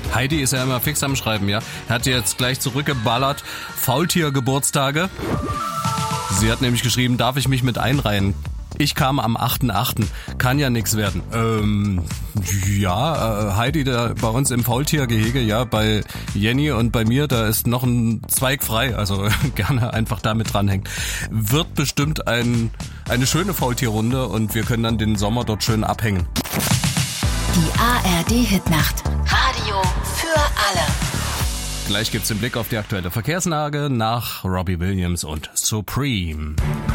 Heidi ist ja immer fix am Schreiben, ja. Hat jetzt gleich zurückgeballert. Faultier-Geburtstage. Sie hat nämlich geschrieben, darf ich mich mit einreihen? Ich kam am 8.8. Kann ja nix werden. Heidi, da bei uns im Faultiergehege, ja, bei Jenny und bei mir, da ist noch ein Zweig frei, also gerne einfach damit dranhängen. Wird bestimmt eine schöne Faultierrunde und wir können dann den Sommer dort schön abhängen. Die ARD-Hitnacht. Radio für alle. Gleich gibt's den Blick auf die aktuelle Verkehrslage nach Robbie Williams und Supreme.